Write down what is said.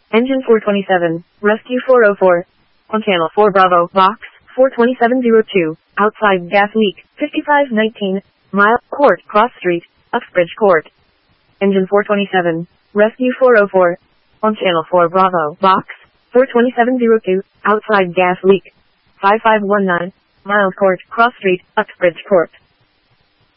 Engine 427, Rescue 404. On Channel 4 Bravo, Box 42702. Outside gas leak, 5519, mile, Court, Cross Street, Uxbridge Court. Engine 427, Rescue 404. On Channel 4 Bravo, Box 42702. Outside gas leak, 5519, Miles Court, Cross Street, Uxbridge Court.